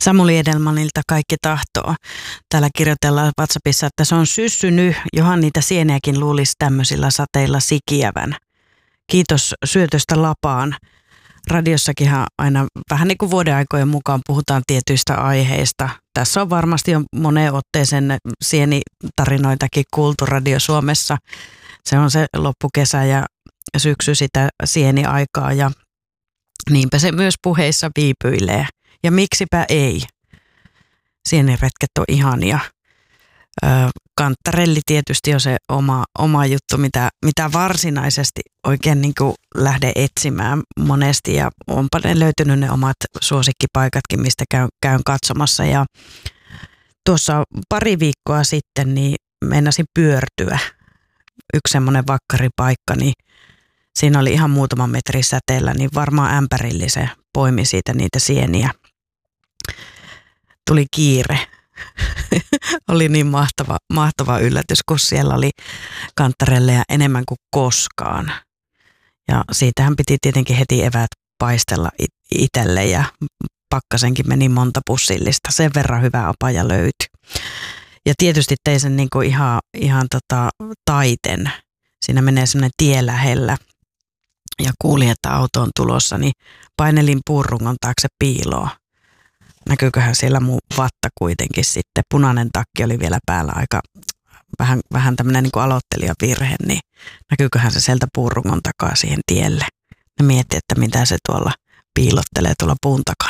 Samuli Edelmanilta Kaikki tahtoo. Täällä kirjoitellaan WhatsAppissa, että se on syssynyt, johan niitä sieniäkin luulisi tämmöisillä sateilla sikiävän. Kiitos syötöstä lapaan. Radiossakinhan aina vähän niin kuin vuodenaikojen mukaan puhutaan tietyistä aiheista. Tässä on varmasti jo moneen otteeseen sienitarinoitakin kuultu Radio Suomessa. Se on se loppukesä ja syksy sitä sieniaikaa ja niinpä se myös puheissa viipyilee. Ja miksipä ei. Sieniretket on ihania. Kanttarelli tietysti on se oma juttu, mitä varsinaisesti oikein niin kuin lähde etsimään monesti. Ja onpa ne löytynyt ne omat suosikkipaikatkin, mistä käyn katsomassa. Ja tuossa pari viikkoa sitten niin meinasin pyörtyä. Yksi semmoinen vakkaripaikka, niin siinä oli ihan muutaman metrin säteellä, niin varmaan ämpärillisen poimi siitä niitä sieniä. Tuli kiire. Oli niin mahtava yllätys, kun siellä oli kanttarelleja enemmän kuin koskaan. Ja siitähän piti tietenkin heti eväät paistella itselle ja pakkasenkin meni monta pussillista. Sen verran hyvä apaja löytyi. Ja tietysti tein sen niin kuin ihan taiten. Siinä menee semmoinen tie lähellä. Ja kuulin, että auto on tulossa, niin painelin puurungon taakse piiloon. Näkyyköhän siellä mun vatta kuitenkin sitten. Punainen takki oli vielä päällä aika vähän tämmöinen niin kuin aloittelijavirhe, niin näkyyköhän se sieltä puurungon takaa siihen tielle. Ne mietti, että mitä se tuolla piilottelee tuolla puun takana.